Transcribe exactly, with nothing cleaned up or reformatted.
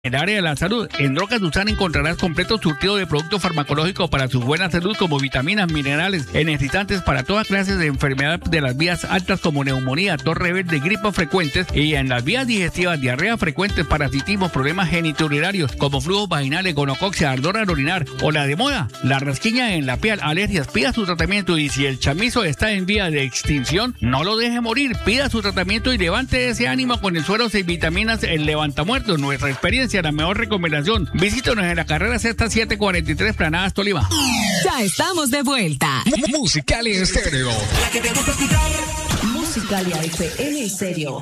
En el área de la salud, en Drogas Dulzán encontrarás completo surtido de productos farmacológicos para su buena salud, como vitaminas, minerales, energizantes para todas clases de enfermedades de las vías altas como neumonía, tos rebelde, gripas frecuentes, y en las vías digestivas, diarrea frecuente, parasitismo, problemas genitourinarios como flujos vaginales, gonocoxia, ardor al orinar, o la de moda, la rasquiña en la piel, alergias. Pida su tratamiento, y si el chamizo está en vía de extinción, no lo deje morir. Pida su tratamiento y levante ese ánimo con el suero sin vitaminas, el levantamuertos. Nuestra experiencia, la mejor recomendación. Visítanos en la carrera Sexta setecientos cuarenta y tres, Planadas, Tolima. Ya estamos de vuelta. Musicalia Estéreo. La que te gusta escuchar. Musicalia F M Estéreo.